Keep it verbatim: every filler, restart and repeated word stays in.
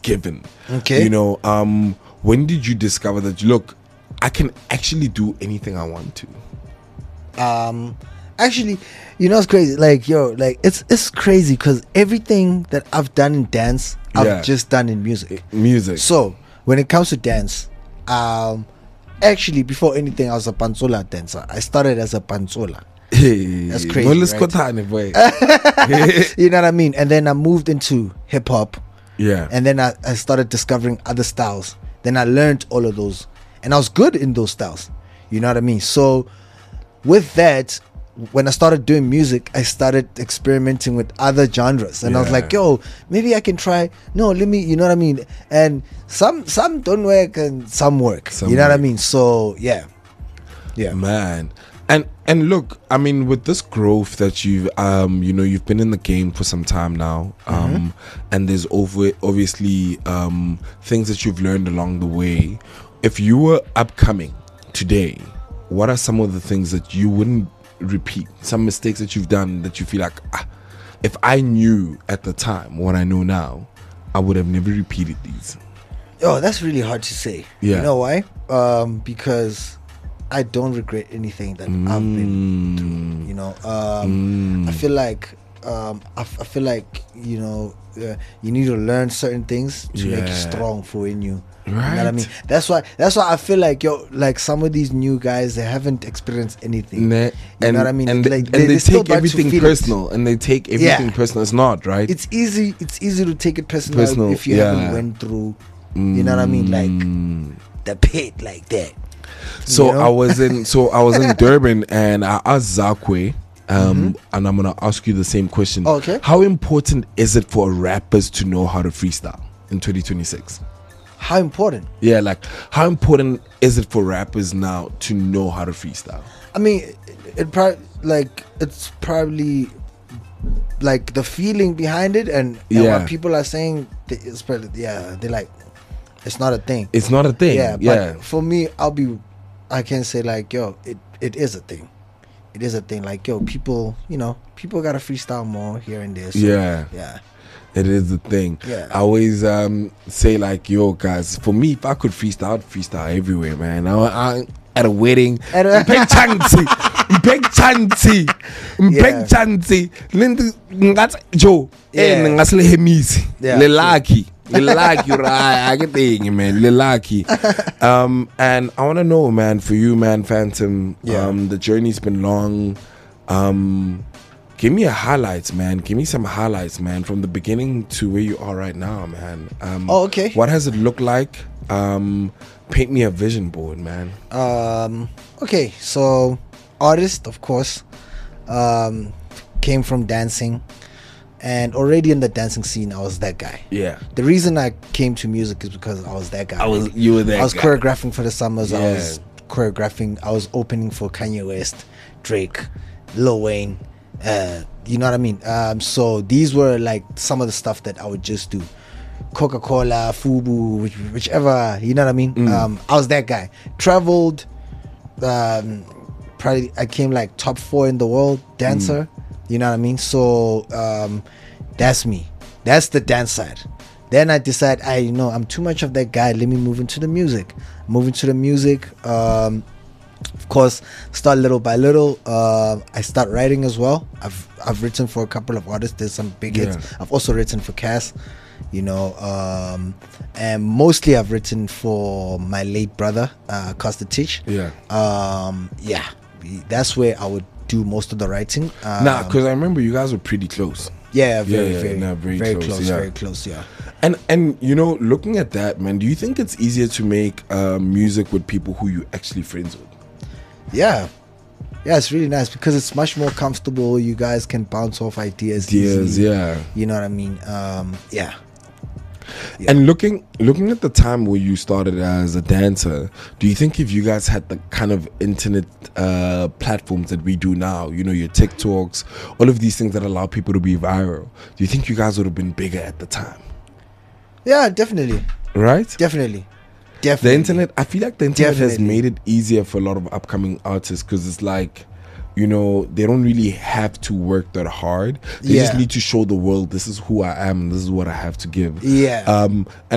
given. Okay. You know, um, when did you discover that, look, I can actually do anything I want to? Um, actually, you know, it's crazy. Like, yo, like it's it's crazy because everything that I've done in dance, I've Yeah. just done in music. Music. So when it comes to dance, um, actually before anything, I was a panzola dancer. I started as a panzola. Hey, That's crazy, no, let's right? go tiny, boy. You know what I mean? And then I moved into hip hop, Yeah. and then I, I started discovering other styles. Then I learned all of those, and I was good in those styles. You know what I mean? So with that, when I started doing music, I started experimenting with other genres, and I was Yeah. like, yo, maybe I can try. No, let me, you know what I mean? And some some don't work and some work. Some you know what I work. mean? So yeah, yeah. Man. And and look, I mean, with this growth that you've um you know you've been in the game for some time now, um Mm-hmm. and there's over obviously um things that you've learned along the way. If you were upcoming today, what are some of the things that you wouldn't repeat? Some mistakes that you've done that you feel like, ah, if I knew at the time what I know now, I would have never repeated these. Oh, that's really hard to say. Yeah. You know why? Um, because I don't regret anything that I've been through. You know, um, Mm. I feel like um, I, f- I feel like you know uh, you need to learn certain things to make you Yeah. strong for when you. You know what I Right. mean? That's why. That's why I feel like yo, like some of these new guys, they haven't experienced anything. Nah, You and, know what I mean? And, Like, and they- they, they still take got to everything feel it. personal, and they take everything Yeah. personal. It's not right. It's easy. It's easy to take it personal, Personal, if you yeah. haven't went through. You know what I mean? Like Mm. the pit, like that. So you know? I was in. So I was in Durban, and I asked Zakwe, um, and I'm gonna ask you the same question. Mm-hmm. Okay. How important is it for rappers to know how to freestyle in twenty twenty-six? How important? Yeah, like how important is it for rappers now to know how to freestyle? I mean, it, it probably like it's probably like the feeling behind it, and, and Yeah. what people are saying. they- It's probably, yeah, they're like, it's not a thing. It's not a thing. Yeah, Yeah, but for me, I'll be, I can say like, yo, it it is a thing. It is a thing. Like, yo, people, you know, people gotta freestyle more here and there. So, yeah. yeah. It is the thing. Yeah. I always um, say like, yo, guys, for me, if I could freestyle, I'd freestyle everywhere, man. I, I, at a wedding, At a- big chancy, big chancy, Yeah. big chancy. Linda, that's Joe. Yeah. Eh, ngasile hemisi, Yeah. le lucky, le lucky, right? I get thing, man, le lucky. Um, and I want to know, man, for you, man, Phantom. Yeah. Um, the journey's been long. Um. Give me a highlights, man. Give me some highlights, man, from the beginning to where you are right now, man. Um, Oh, okay. What has it looked like? Um, paint me a vision board, man. Um. Okay, so artist, of course, um, came from dancing, and already in the dancing scene, I was that guy. Yeah. The reason I came to music is because I was that guy. I was- you were that I was guy. choreographing for the summers. I Yeah. was choreographing. I was opening for Kanye West, Drake, Lil Wayne. Uh, you know what I mean? Um, so these were like some of the stuff that I would just do. Coca-Cola, Fubu, which, whichever. You know what I mean? Mm. Um, I was that guy. Traveled. Um, probably I came like top four in the world dancer. Mm. You know what I mean? So um, that's me. That's the dance side. Then I decide, I you know I'm too much of that guy. Let me move into the music. Move into the music. Um, of course, start little by little. Uh, I start writing as well. I've I've written for a couple of artists. There's some big hits. Yeah. I've also written for Cass, you know, um, and mostly I've written for my late brother, uh, Costa Teach. Yeah. Um, yeah, that's where I would do most of the writing. Um, Nah, because I remember you guys were pretty close. yeah, very, yeah, very, nah, very very, close, close, yeah. very close. Yeah. And and you know, looking at that, man, do you think it's easier to make uh, music with people who you actually friends with? Yeah. Yeah, it's really nice because it's much more comfortable. You guys can bounce off ideas. Ideas, easily. yeah. You know what I mean? Um, yeah. Yeah. And looking looking at the time where you started as a dancer, do you think if you guys had the kind of internet uh, platforms that we do now, you know, your TikToks, all of these things that allow people to be viral, do you think you guys would have been bigger at the time? Yeah, definitely. Right? Definitely. The Definitely. internet, I feel like the internet has Definitely. made it easier for a lot of upcoming artists because it's like, you know, they don't really have to work that hard. They just Yeah. need to show the world this is who I am, this is what I have to give. Yeah. Um,